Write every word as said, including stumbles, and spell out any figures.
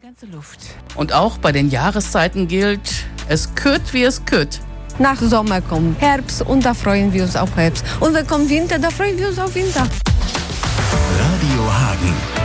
ganze Luft. Und auch bei den Jahreszeiten gilt, es kürt wie es kürt. Nach Sommer kommt Herbst und da freuen wir uns auf Herbst. Und wenn kommt Winter, da freuen wir uns auf Winter. Radio Hagen.